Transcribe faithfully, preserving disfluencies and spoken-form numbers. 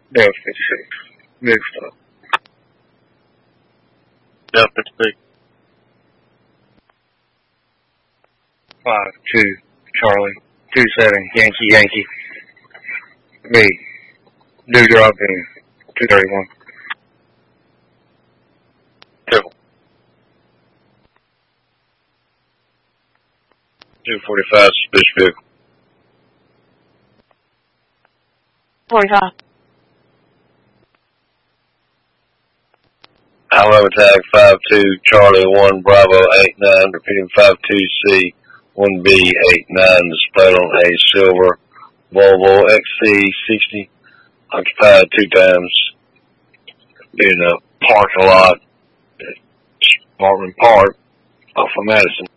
Delta fifty-six. Move stop. Delta fifty-six. Five two Charlie. Two seven Yankee Yankee. Me. New drop in. Two thirty one. Two. Two forty five suspicious vehicle. Forty five. Alabama tag five two Charlie one Bravo eight nine, repeating five two C one B eight nine, displayed on a silver Volvo X C sixty, occupied two times in a parking lot at Sparkman Park off of Madison.